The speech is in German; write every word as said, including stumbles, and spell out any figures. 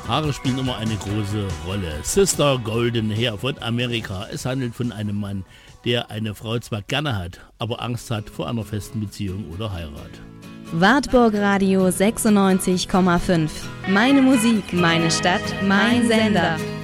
Haare spielen immer eine große Rolle. Sister Golden Hair von Amerika. Es handelt von einem Mann, der eine Frau zwar gerne hat, aber Angst hat vor einer festen Beziehung oder Heirat. Wartburg Radio sechsundneunzig Komma fünf. Meine Musik, meine Stadt, mein Sender.